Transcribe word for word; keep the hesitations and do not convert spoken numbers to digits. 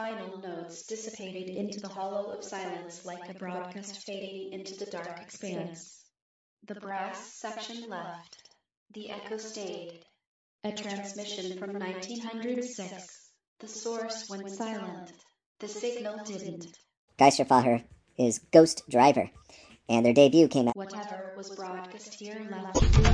final notes dissipated into the hollow of silence like a broadcast fading into the dark expanse. The brass section left. The echo stayed. A transmission from nineteen oh six. The source went silent. The signal didn't. Geisterfacher is Ghost Driver, and their debut came out. Whatever was broadcast here left.